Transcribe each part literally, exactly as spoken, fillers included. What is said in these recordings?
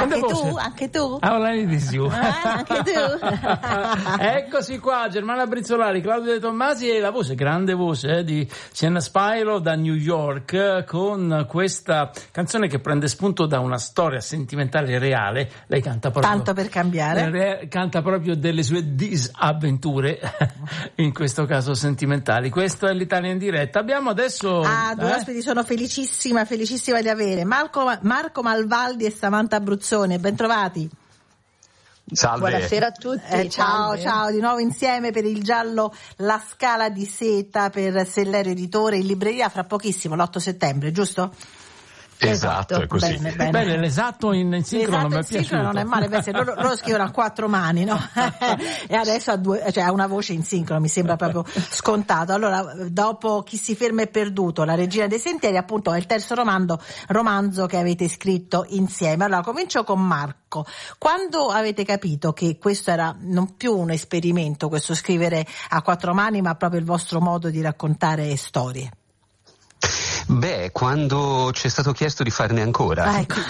Grande anche voce. tu? Anche tu? Ah, Lani di Siu. Ah, anche tu? Eccoci qua, Germana Brizzolari, Claudio De Tommasi e la voce, grande voce eh, di Sienna Spiro da New York, con questa canzone che prende spunto da una storia sentimentale reale. Lei canta proprio Tanto per cambiare. re, canta proprio delle sue disavventure in questo caso sentimentali. Questo è l'Italia in diretta. Abbiamo adesso Ah, due eh? ospiti, sono felicissima, felicissima di avere Marco, Marco Malvaldi e Samantha Abruzzone, bentrovati. Salve. Buonasera a tutti. Eh, ciao, Salve. ciao, di nuovo insieme per il giallo La Scala di Seta per Sellero Editore in libreria fra pochissimo, l'otto settembre, giusto? Esatto, è così. Bene, bene. Bene, l'esatto in, in sincrono L'esatto mi è in sincrono piaciuto. non è male, perché loro, loro scrivono a quattro mani, no? E adesso ha due, cioè ha una voce in sincrono, mi sembra proprio scontato. Allora, dopo Chi si ferma è perduto, La regina dei sentieri, appunto è il terzo romanzo, romanzo che avete scritto insieme. Allora, comincio con Marco. Quando avete capito che questo era non più un esperimento, questo scrivere a quattro mani, ma proprio il vostro modo di raccontare storie? Beh, quando ci è stato chiesto di farne ancora. Ah, ecco.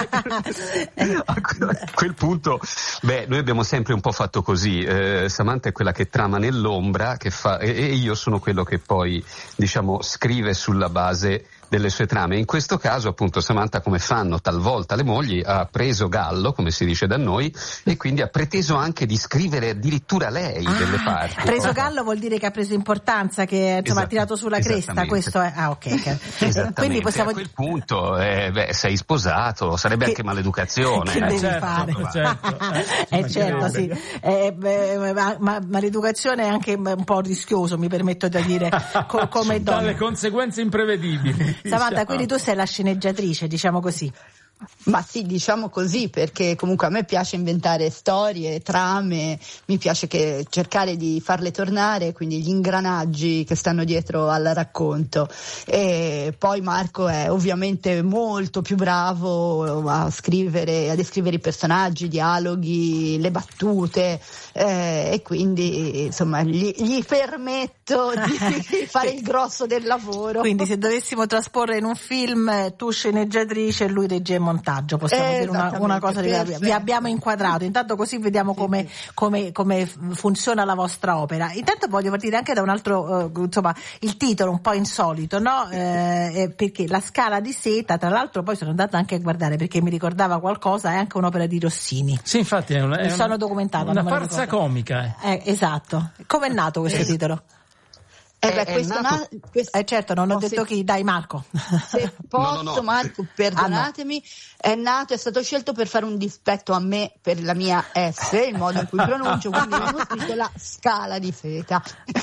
A quel punto, beh, noi abbiamo sempre un po' fatto così. Eh, Samantha è quella che trama nell'ombra, che fa, e, e io sono quello che poi, diciamo, scrive sulla base delle sue trame. In questo caso, appunto, Samantha, come fanno talvolta le mogli, ha preso gallo, come si dice da noi, e quindi ha preteso anche di scrivere addirittura lei Ah, delle parti. ha preso gallo vuol dire che ha preso importanza, che insomma ha tirato sulla cresta, questo è. Ah, ok. Esattamente. Quindi possiamo a quel punto eh, beh, sei sposato, sarebbe che, anche maleducazione. Che eh. devi certo, fare? certo, eh, eh, certo, sì. Eh, beh, ma, ma maleducazione è anche un po' rischioso, mi permetto di dire, co- come donna. Dalle conseguenze imprevedibili. Samantha, diciamo. quindi tu sei la sceneggiatrice, diciamo così. Ma sì, diciamo così, perché comunque a me piace inventare storie, trame, mi piace che cercare di farle tornare, quindi gli ingranaggi che stanno dietro al racconto. E poi Marco è ovviamente molto più bravo a scrivere, a descrivere i personaggi, i dialoghi, le battute, eh, e quindi insomma gli, gli permetto di fare il grosso del lavoro. Quindi se dovessimo trasporre in un film, tu sceneggiatrice e lui regia e montaggio, possiamo Eh, dire una, una cosa di perfetto. vi abbiamo inquadrato, intanto così vediamo come, come, come funziona la vostra opera. Intanto voglio partire anche da un altro, uh, insomma, il titolo un po' insolito, no? Eh, perché La Scala di Seta, tra l'altro poi sono andata anche a guardare perché mi ricordava qualcosa, è anche un'opera di Rossini. Sì, infatti è una, è Mi sono una, documentata. una non me lo farsa ricordo. comica. Eh. Eh, esatto. Come è nato questo Es- titolo? Eh, beh, È- è questo nato- na- questo- Eh certo, non ho no, detto se- chi, dai Marco. Se posso, No, no, no. Marco, perdonatemi, è nato, è stato scelto per fare un dispetto a me per la mia S, il modo in cui pronuncio, quindi abbiamo scritto La Scala di Seta.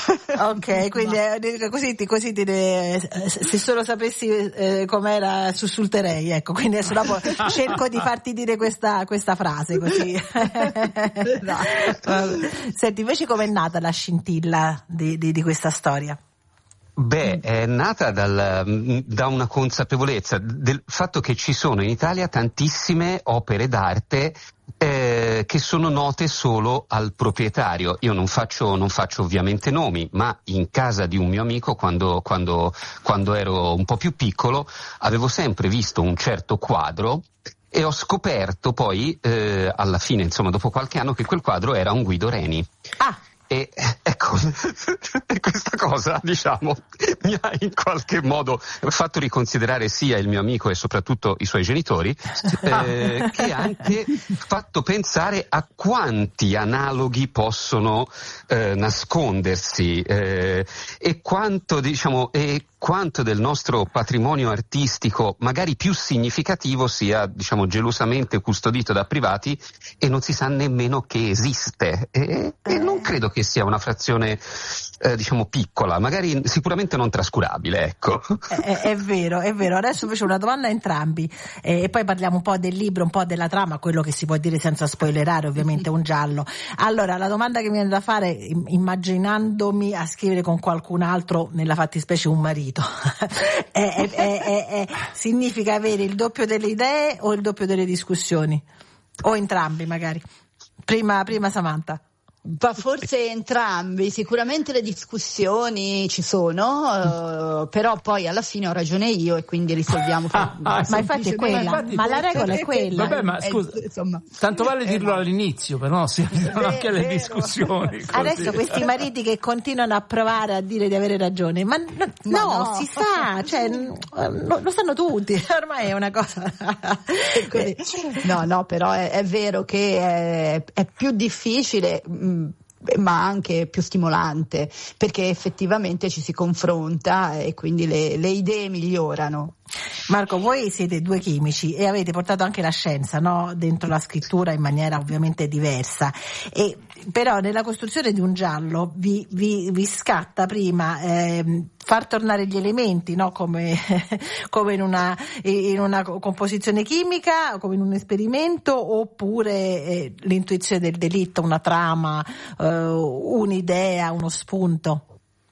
Ok, quindi eh, così ti, così ti eh, se solo sapessi eh, com'era sussulterei, ecco, quindi adesso dopo cerco di farti dire questa, questa frase così. Senti, invece com'è nata la scintilla di, di, di questa storia? Beh, è nata dal, da una consapevolezza del fatto che ci sono in Italia tantissime opere d'arte eh, che sono note solo al proprietario. Io non faccio, non faccio ovviamente nomi, ma in casa di un mio amico, quando, quando, quando ero un po' più piccolo, avevo sempre visto un certo quadro e ho scoperto poi, eh, alla fine, insomma, dopo qualche anno, che quel quadro era un Guido Reni. Ah! E ecco, questa cosa, diciamo, mi ha in qualche modo fatto riconsiderare sia il mio amico e soprattutto i suoi genitori, eh, che anche fatto pensare a quanti analoghi possono eh, nascondersi eh, e quanto, diciamo, e quanto del nostro patrimonio artistico magari più significativo sia, diciamo, gelosamente custodito da privati e non si sa nemmeno che esiste. E, e non credo che sia una frazione, eh, diciamo, piccola, magari sicuramente non trascurabile, ecco. È, è vero, è vero. Adesso invece una domanda a entrambi eh, e poi parliamo un po' del libro, un po' della trama, quello che si può dire senza spoilerare, ovviamente un giallo. Allora, la domanda che mi viene da fare, immaginandomi a scrivere con qualcun altro, nella fattispecie un marito, è, è, è, è, è, significa avere il doppio delle idee o il doppio delle discussioni? O entrambi magari? Prima, prima Samantha. Ma forse entrambi, sicuramente le discussioni ci sono, uh, però poi alla fine ho ragione io e quindi risolviamo. Ah, ah, ma infatti è quella, infatti, ma la regola è quella. Vabbè, ma scusa, eh, insomma, tanto vale dirlo eh, all'inizio, però si aprono anche le discussioni. Così. Adesso questi mariti che continuano a provare a dire di avere ragione, ma no, ma no, no. si sa, cioè, lo, lo sanno tutti, ormai è una cosa. No, no, però è, è vero che è, è più difficile, ma anche più stimolante, perché effettivamente ci si confronta e quindi le, le idee migliorano. Marco, voi siete due chimici e avete portato anche la scienza, no? Dentro la scrittura in maniera ovviamente diversa, e però nella costruzione di un giallo vi, vi, vi scatta prima eh, far tornare gli elementi, no? come, come in una, in una composizione chimica, come in un esperimento, oppure eh, l'intuizione del delitto, una trama, eh, un'idea, uno spunto?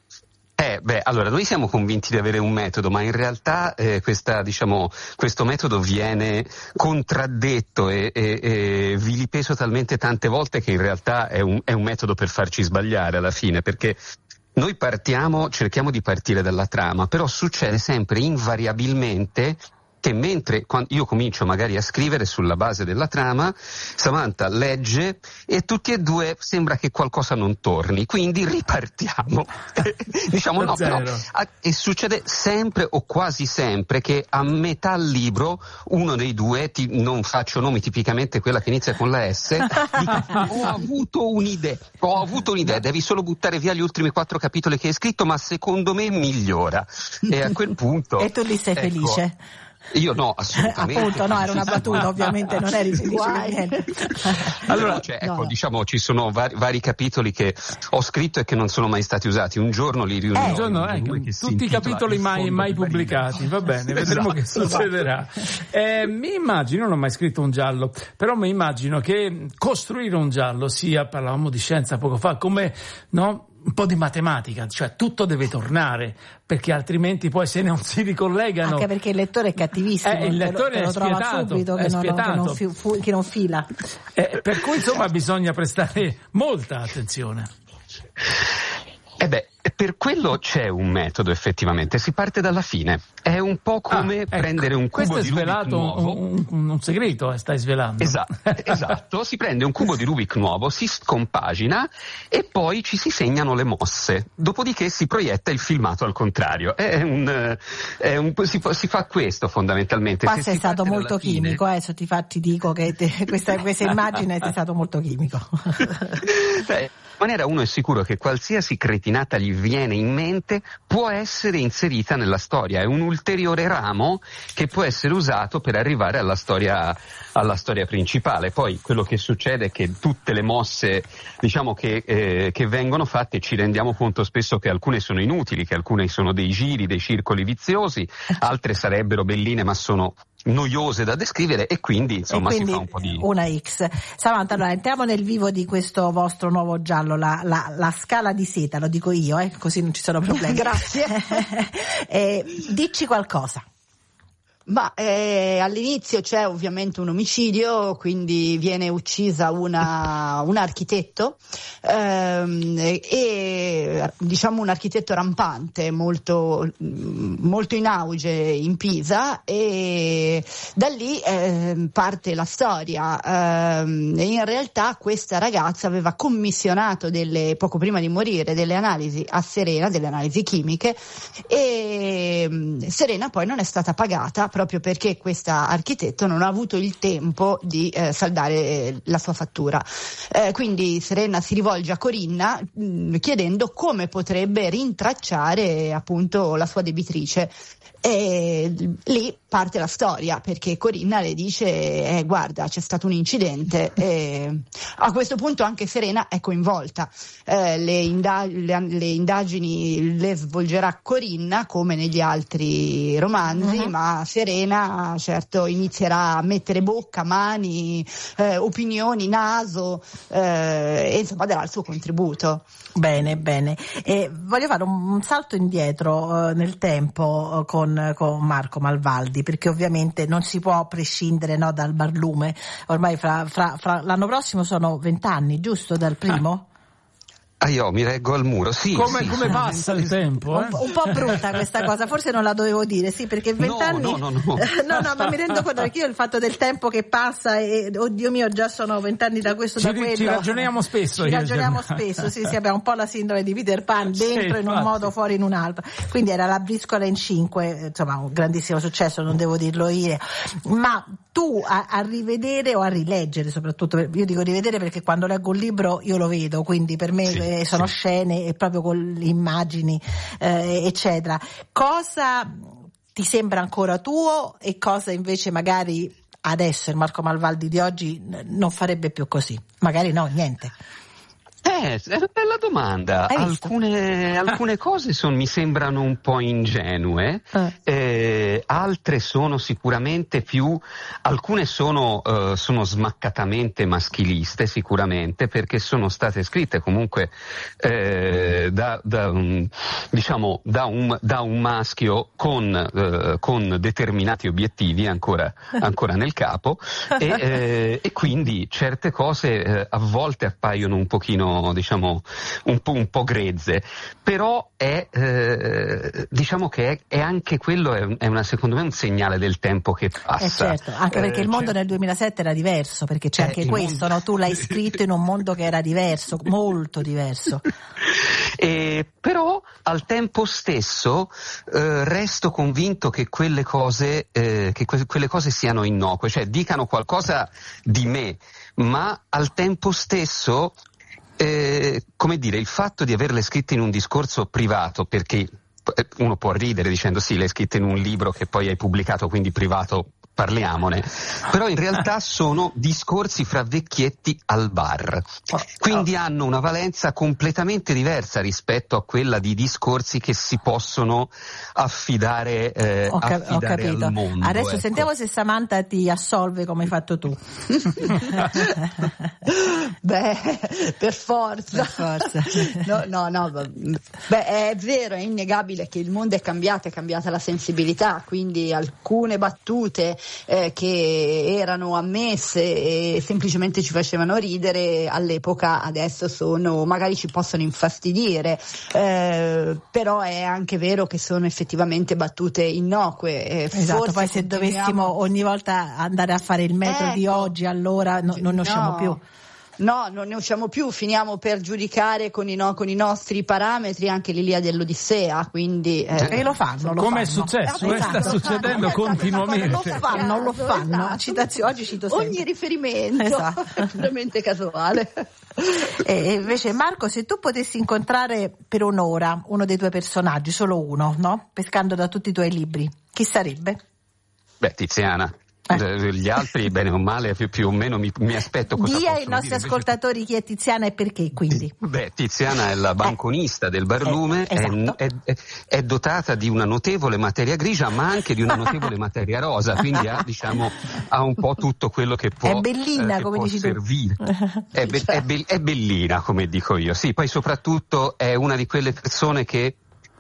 Eh, beh, allora noi siamo convinti di avere un metodo, ma in realtà eh, questa, diciamo, questo metodo viene contraddetto e, e, e vilipeso talmente tante volte che in realtà è un, è un metodo per farci sbagliare alla fine, perché noi partiamo, cerchiamo di partire dalla trama, però succede sempre invariabilmente che mentre io comincio magari a scrivere sulla base della trama, Samantha legge e tutti e due sembra che qualcosa non torni, quindi ripartiamo. Diciamo no, però, e succede sempre o quasi sempre che a metà libro uno dei due, ti, non faccio nomi, tipicamente quella che inizia con la S, dica, ho avuto un'idea, ho avuto un'idea, devi solo buttare via gli ultimi quattro capitoli che hai scritto, ma secondo me migliora. E a quel punto... E tu lì sei ecco, felice? Io no, assolutamente. Appunto, no, era una battuta, ovviamente non eri felice per niente. Allora, cioè, ecco, no. diciamo, ci sono vari, vari capitoli che ho scritto e che non sono mai stati usati. Un giorno li riunirò. Eh, un giorno, ecco, tutti i capitoli mai, mai pubblicati, va bene, vedremo esatto, che succederà. Esatto. Eh, mi immagino, non ho mai scritto un giallo, però mi immagino che costruire un giallo sia, parlavamo di scienza poco fa, come, no? Un po' di matematica, cioè tutto deve tornare, perché altrimenti poi se non si ricollegano. Anche perché il lettore è cattivissimo, eh, il lettore te lo, te lo è spietato, trova subito è che, non, spietato. che, non fi, fu, che non fila. Eh, per cui insomma bisogna prestare molta attenzione. Eh beh, per quello c'è un metodo effettivamente, si parte dalla fine. È un po' come ah, ecco, prendere un cubo di Rubik nuovo. Un, un, un segreto eh, stai svelando. Esatto, esatto, si prende un cubo di Rubik nuovo, si scompagina e poi ci si segnano le mosse. Dopodiché si proietta il filmato al contrario. È un, è un, si, si fa questo fondamentalmente. Qua Se sei stato molto chimico, fine... eh, ti, fa, ti dico che te, questa, questa immagine sei stato molto chimico. Beh, in maniera uno è sicuro che qualsiasi cretinata gli viene in mente può essere inserita nella storia, è un ulteriore ramo che può essere usato per arrivare alla storia, alla storia principale. Poi quello che succede è che tutte le mosse, diciamo, che, eh, che vengono fatte, ci rendiamo conto spesso che alcune sono inutili, che alcune sono dei giri, dei circoli viziosi, altre sarebbero belline ma sono noiose da descrivere e quindi insomma e quindi si fa un po' di una X. Samantha, allora entriamo nel vivo di questo vostro nuovo giallo, la, la, la scala di seta, lo dico io, eh, così non ci sono problemi. Grazie. eh, dici qualcosa. Ma eh, all'inizio c'è ovviamente un omicidio, quindi viene uccisa una, un architetto ehm, e diciamo un architetto rampante, molto, molto in auge in Pisa, e da lì eh, parte la storia. Ehm, e in realtà questa ragazza aveva commissionato delle, poco prima di morire, delle analisi a Serena, delle analisi chimiche, e Serena poi non è stata pagata proprio perché questa architetto non ha avuto il tempo di eh, saldare la sua fattura. Eh, quindi Serena si rivolge a Corinna mh, chiedendo come potrebbe rintracciare appunto la sua debitrice. E lì parte la storia, perché Corinna le dice eh, guarda, c'è stato un incidente, e a questo punto anche Serena è coinvolta. Eh, le, inda- le, le indagini le svolgerà Corinna come negli altri romanzi, uh-huh. ma Serena certo inizierà a mettere bocca, mani, eh, opinioni, naso, eh, e insomma darà il suo contributo. Bene, bene. E voglio fare un, un salto indietro eh, nel tempo eh, con con Marco Malvaldi, perché ovviamente non si può prescindere, no, dal barlume. Ormai fra, fra, fra l'anno prossimo sono vent'anni, giusto, dal primo? Ah, io mi reggo al muro, sì. Come, sì, come passa il tempo? Eh? Un, un po' brutta questa cosa, forse non la dovevo dire, sì, perché vent'anni. No, no, no, no. no, no, ma mi rendo conto perché io il fatto del tempo che passa e oddio mio, già sono vent'anni da questo, ci, da quello. Ci ragioniamo spesso. Ci ragioniamo spesso, sì, sì, abbiamo un po' la sindrome di Peter Pan, dentro sì, in un modo, fuori in un altro. Quindi era La briscola in cinque, insomma, un grandissimo successo, non devo dirlo io. Ma tu a, a rivedere o a rileggere, soprattutto, io dico rivedere perché quando leggo un libro io lo vedo, quindi per me sì, eh, sono sì. scene e proprio con le immagini eh, eccetera. Cosa ti sembra ancora tuo e cosa invece magari adesso il Marco Malvaldi di oggi non farebbe più così? Magari no, niente. Eh, è una bella domanda. Alcune, alcune cose son, mi sembrano un po' ingenue, eh. Eh, altre sono sicuramente più, alcune sono, uh, sono smaccatamente maschiliste sicuramente, perché sono state scritte comunque eh, da, da, um, diciamo, da, un, da un maschio con, uh, con determinati obiettivi ancora, ancora nel capo e, eh, e quindi certe cose eh, a volte appaiono un pochino, diciamo un po', un po' grezze, però è eh, diciamo che è, è anche quello è, è una, secondo me un segnale del tempo che passa. Eh certo, anche perché eh, il mondo cioè, nel duemilasette era diverso, perché c'è eh, anche questo, mondo... no? Tu l'hai scritto in un mondo che era diverso, molto diverso. E, però al tempo stesso eh, resto convinto che quelle cose eh, che que- quelle cose siano innocue, cioè dicano qualcosa di me, ma al tempo stesso Eh, come dire, il fatto di averle scritte in un discorso privato, perché uno può ridere dicendo sì, le hai scritte in un libro che poi hai pubblicato, quindi privato, parliamone, però in realtà sono discorsi fra vecchietti al bar, quindi hanno una valenza completamente diversa rispetto a quella di discorsi che si possono affidare, eh, ho, cap- affidare ho capito. al mondo. Adesso ecco. Sentiamo se Samantha ti assolve come hai fatto tu. Beh, per forza. Per forza. No, no, no. Beh, è vero, è innegabile che il mondo è cambiato, è cambiata la sensibilità, quindi alcune battute Eh, che erano ammesse e semplicemente ci facevano ridere all'epoca adesso sono, magari ci possono infastidire, eh, però è anche vero che sono effettivamente battute innocue. Eh, esatto, forse poi se continuiamo... dovessimo ogni volta andare a fare il metro ecco, di oggi, allora no, non ne usciamo no. più. No, non ne usciamo più, finiamo per giudicare con i, no, con i nostri parametri anche l'Ilia dell'Odissea, quindi eh, e lo fanno, lo come fanno. è successo? Eh, sta esatto, succedendo esatto, continuamente. Lo fanno, lo fanno. Esatto. Citazione, oggi cito sempre. Ogni riferimento esatto. è veramente casuale. E invece Marco, se tu potessi incontrare per un'ora uno dei tuoi personaggi, solo uno, no? Pescando da tutti i tuoi libri, chi sarebbe? Beh, Tiziana. Eh. Gli altri, bene o male, più, più o meno mi, mi aspetto cosa Dì ai nostri dire. ascoltatori chi è Tiziana e perché, quindi. Beh, Tiziana è la banconista eh. del Barlume, eh, esatto. è, è, è dotata di una notevole materia grigia, ma anche di una notevole materia rosa, quindi ha, diciamo, ha un po' tutto quello che può, è bellina, eh, che come può dici servire. È, be- è, be- è bellina, come dico io. Sì, poi soprattutto è una di quelle persone che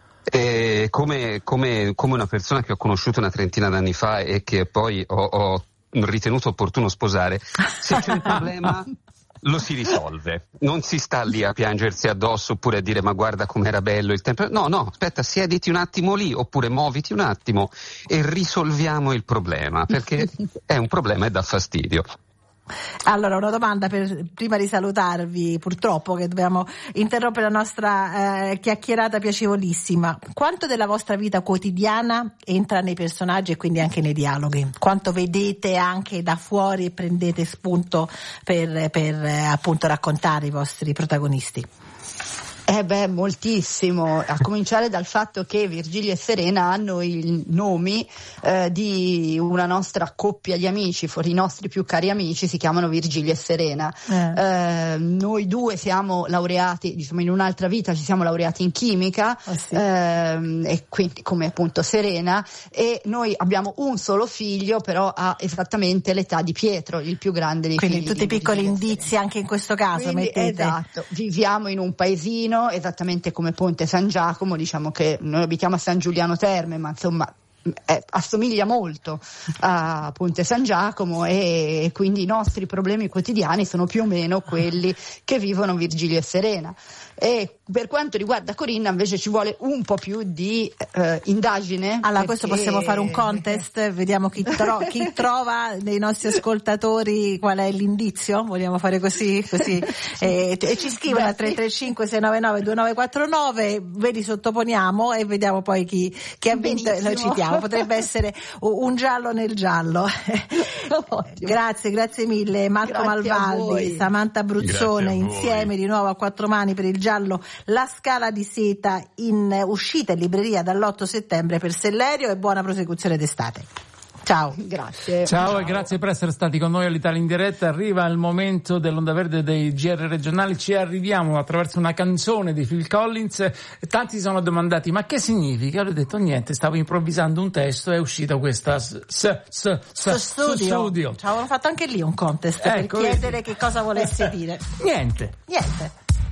Eh, come, come, come una persona che ho conosciuto una trentina d'anni fa e che poi ho, ho ritenuto opportuno sposare, se c'è un problema lo si risolve, non si sta lì a piangersi addosso oppure a dire ma guarda com'era bello il tempo, no no aspetta, siediti un attimo lì oppure muoviti un attimo e risolviamo il problema, perché è un problema e dà fastidio. Allora, una domanda per, prima di salutarvi, purtroppo che dobbiamo interrompere la nostra eh, chiacchierata piacevolissima. Quanto della vostra vita quotidiana entra nei personaggi e quindi anche nei dialoghi? Quanto vedete anche da fuori e prendete spunto per, per eh, appunto raccontare i vostri protagonisti? Eh beh, moltissimo, a cominciare dal fatto che Virgilio e Serena hanno i nomi eh, di una nostra coppia di amici, i nostri più cari amici si chiamano Virgilio e Serena. Eh. Eh, noi due siamo laureati, diciamo in un'altra vita ci siamo laureati in chimica, oh, sì. eh, e quindi come appunto Serena, e noi abbiamo un solo figlio, però ha esattamente l'età di Pietro, il più grande dei quindi figli. Quindi tutti i piccoli indizi anche in questo caso. Quindi, mettete. Esatto, viviamo in un paesino esattamente come Ponte San Giacomo, diciamo che noi abitiamo a San Giuliano Terme, ma insomma è, assomiglia molto a Ponte San Giacomo, e quindi i nostri problemi quotidiani sono più o meno quelli che vivono Virgilio e Serena. E per quanto riguarda Corinna invece ci vuole un po' più di eh, indagine. Allora, perché... questo possiamo fare un contest, vediamo chi, tro- chi trova nei nostri ascoltatori qual è l'indizio, vogliamo fare così, così. E, e ci scrivono a tre tre cinque sei nove nove due nove quattro nove, ve li sottoponiamo e vediamo poi chi, chi ha vinto. Benissimo. Lo citiamo, potrebbe essere un giallo nel giallo. Grazie, grazie mille Marco Grazie Malvaldi, Samantha Bruzzone, insieme di nuovo a quattro mani per il giallo La Scala di Seta, in uscita in libreria dall'otto settembre per Sellerio, e buona prosecuzione d'estate. Ciao. Grazie. Ciao, Ciao e grazie per essere stati con noi all'Italia in diretta. Arriva il momento dell'Onda Verde dei G R regionali. Ci arriviamo attraverso una canzone di Phil Collins. Tanti si sono domandati: ma che significa? Ho detto niente, stavo improvvisando un testo e è uscita questa s, s, s, s, studio. studio. Ci avevano fatto anche lì un contest Ecco, per chiedere che cosa volesse dire. Niente. Niente.